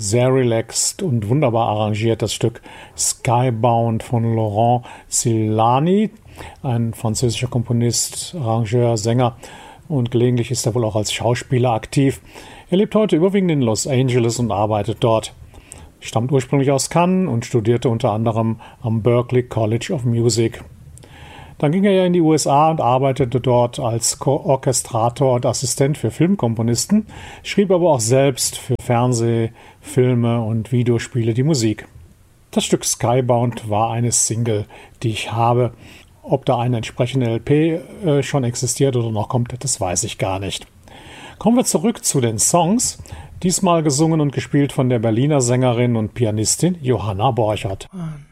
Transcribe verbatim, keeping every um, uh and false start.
sehr relaxed und wunderbar arrangiert das Stück Skybound von Laurent Silani, ein französischer Komponist, Arrangeur, Sänger und gelegentlich ist er wohl auch als Schauspieler aktiv. Er lebt heute überwiegend in Los Angeles und arbeitet dort. Stammt ursprünglich aus Cannes und studierte unter anderem am Berklee College of Music. Dann ging er ja in die U S A und arbeitete dort als Orchestrator und Assistent für Filmkomponisten, schrieb aber auch selbst für Fernseh-, Filme und Videospiele die Musik. Das Stück Skybound war eine Single, die ich habe. Ob da eine entsprechende L P äh, schon existiert oder noch kommt, das weiß ich gar nicht. Kommen wir zurück zu den Songs. Diesmal gesungen und gespielt von der Berliner Sängerin und Pianistin Johanna Borchert. One.